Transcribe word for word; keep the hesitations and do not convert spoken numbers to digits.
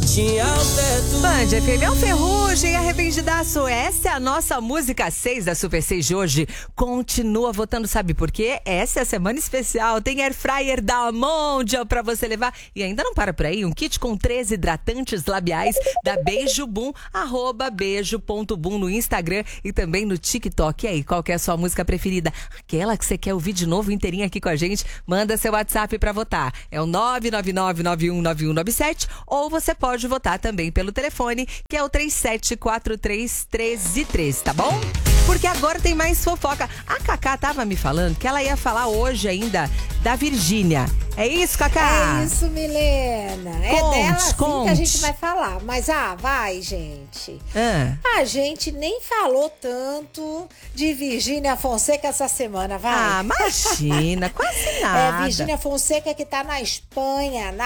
tinha o teto. Band F M é o Ferrugem, Arrependidaço. Essa é a nossa música seis da Super seis de hoje. Continua votando, sabe por quê? Essa é a semana especial. Tem Air Fryer da Mondial pra você levar. E ainda não para por aí, um kit com três hidratantes labiais da Beijo Boom, arroba beijo ponto boom no Instagram e também no TikTok. E aí, qual que é a sua música preferida? Aquela que você quer ouvir de novo inteirinha aqui com a gente? Manda seu WhatsApp pra votar. É o nove nove nove nove um nove um nove sete ou você pode votar também pelo telefone, que é o três sete quatro três três três, tá bom? Porque agora tem mais fofoca. A Cacá tava me falando que ela ia falar hoje ainda da Virgínia. É isso, Cacá? É isso, Milena. É Conte, dela assim conte. que a gente vai falar. Mas, ah, vai, gente. Ah. A gente nem falou tanto de Virgínia Fonseca essa semana, vai. Ah, imagina, quase É, nada. Virgínia Fonseca que tá na Espanha, na